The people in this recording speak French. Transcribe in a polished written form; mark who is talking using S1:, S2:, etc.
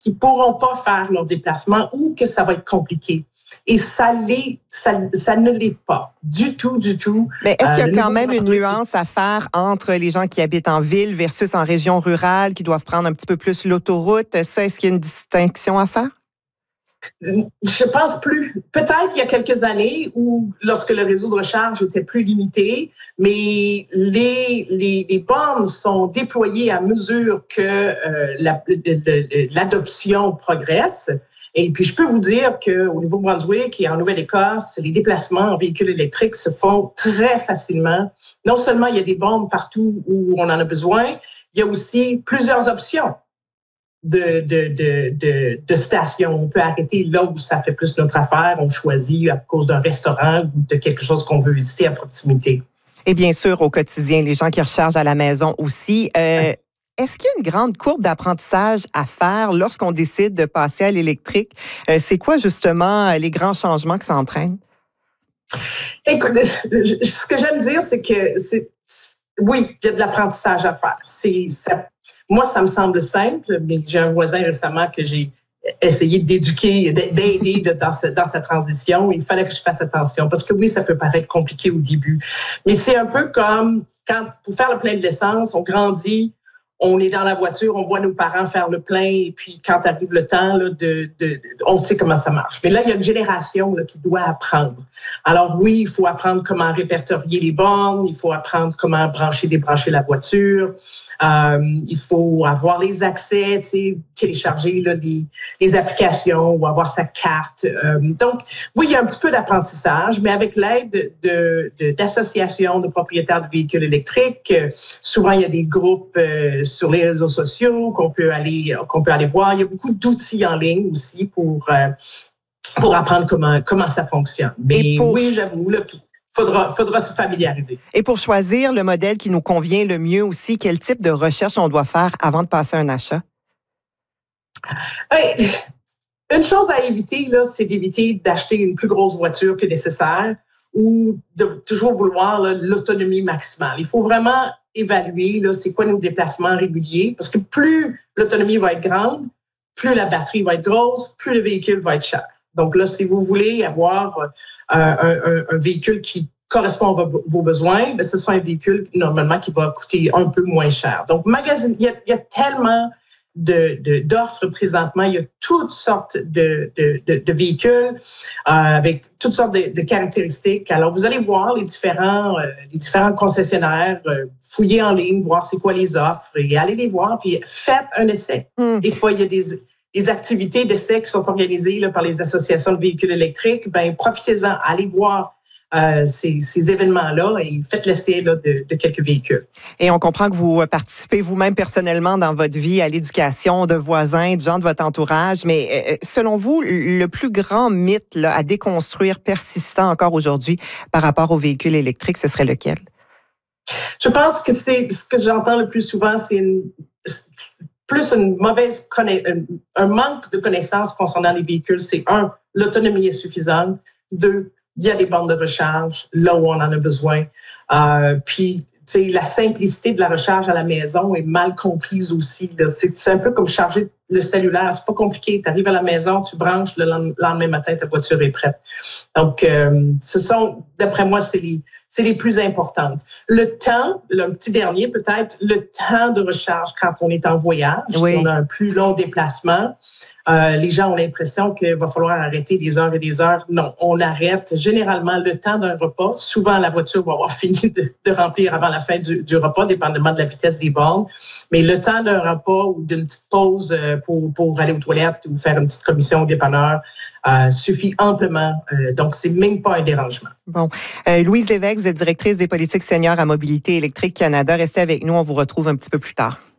S1: qui pourront pas faire leur déplacement ou que ça va être compliqué. Et ça ne l'est pas du tout.
S2: Mais est-ce qu'il y a quand même une nuance à faire entre les gens qui habitent en ville versus en région rurale, qui doivent prendre un petit peu plus l'autoroute? Ça, est-ce qu'il y a une distinction à faire?
S1: Je pense plus. Peut-être il y a quelques années où, lorsque le réseau de recharge était plus limité, mais les bornes sont déployées à mesure que l'adoption progresse. Et puis, je peux vous dire qu'au Nouveau-Brunswick et en Nouvelle-Écosse, les déplacements en véhicule électrique se font très facilement. Non seulement il y a des bornes partout où on en a besoin, il y a aussi plusieurs options de stations. On peut arrêter là où ça fait plus notre affaire. On choisit à cause d'un restaurant ou de quelque chose qu'on veut visiter à proximité.
S2: Et bien sûr, au quotidien, les gens qui rechargent à la maison aussi. Est-ce qu'il y a une grande courbe d'apprentissage à faire lorsqu'on décide de passer à l'électrique? C'est quoi justement les grands changements que ça entraîne?
S1: Écoute, ce que j'aime dire, c'est que oui, il y a de l'apprentissage à faire. Moi, ça me semble simple, mais j'ai un voisin récemment que j'ai essayé d'éduquer, d'aider dans sa transition. Il fallait que je fasse attention parce que oui, ça peut paraître compliqué au début. Mais c'est un peu comme quand, pour faire le plein de l'essence, on grandit, on est dans la voiture, on voit nos parents faire le plein et puis quand arrive le temps, là, on sait comment ça marche. Mais là, il y a une génération là, qui doit apprendre. Alors oui, il faut apprendre comment répertorier les bornes, il faut apprendre comment brancher, débrancher la voiture. Il faut avoir les accès, télécharger là, les applications ou avoir sa carte. Donc, oui, il y a un petit peu d'apprentissage, mais avec l'aide d'associations de propriétaires de véhicules électriques, souvent il y a des groupes sur les réseaux sociaux qu'on peut aller voir. Il y a beaucoup d'outils en ligne aussi pour apprendre comment ça fonctionne. Mais oui, j'avoue là. Faudra se familiariser.
S2: Et pour choisir le modèle qui nous convient le mieux aussi, quel type de recherche on doit faire avant de passer un achat?
S1: Une chose à éviter, là, c'est d'éviter d'acheter une plus grosse voiture que nécessaire ou de toujours vouloir là, l'autonomie maximale. Il faut vraiment évaluer là, c'est quoi nos déplacements réguliers parce que plus l'autonomie va être grande, plus la batterie va être grosse, plus le véhicule va être cher. Donc là, si vous voulez avoir un véhicule qui correspond à vos besoins, ce sera un véhicule normalement qui va coûter un peu moins cher. Donc, il y a tellement d'offres présentement. Il y a toutes sortes de véhicules avec toutes sortes de caractéristiques. Alors, vous allez voir les différents concessionnaires, fouiller en ligne, voir c'est quoi les offres et allez les voir, puis faites un essai. Des fois, il y a des activités d'essai qui sont organisées là, par les associations de véhicules électriques. Ben, profitez-en, allez voir ces événements-là et faites l'essai là, de quelques véhicules.
S2: Et on comprend que vous participez vous-même personnellement dans votre vie à l'éducation de voisins, de gens de votre entourage. Mais selon vous, le plus grand mythe là, à déconstruire persistant encore aujourd'hui par rapport aux véhicules électriques, ce serait lequel?
S1: Je pense que c'est ce que j'entends le plus souvent, c'est plus un manque de connaissances concernant les véhicules. C'est 1, l'autonomie est suffisante. 2, il y a des bornes de recharge là où on en a besoin. Puis, tu sais, la simplicité de la recharge à la maison est mal comprise aussi. Là. C'est un peu comme charger le cellulaire. C'est pas compliqué. Tu arrives à la maison, tu branches, le lendemain matin, ta voiture est prête. Donc, ce sont, d'après moi, c'est les plus importantes. Le temps, le petit dernier peut-être, le temps de recharge quand on est en voyage,
S2: oui.
S1: Si on a un plus long déplacement, les gens ont l'impression qu'il va falloir arrêter des heures et des heures. Non, on arrête généralement le temps d'un repas. Souvent, la voiture va avoir fini de remplir avant la fin du repas, dépendamment de la vitesse des bornes. Mais le temps d'un repas ou d'une petite pause pour aller aux toilettes ou faire une petite commission au dépanneur suffit amplement. Donc, c'est même pas un dérangement.
S2: Bon. Louise Lévesque, vous êtes directrice des politiques seniors à Mobilité électrique Canada. Restez avec nous, on vous retrouve un petit peu plus tard.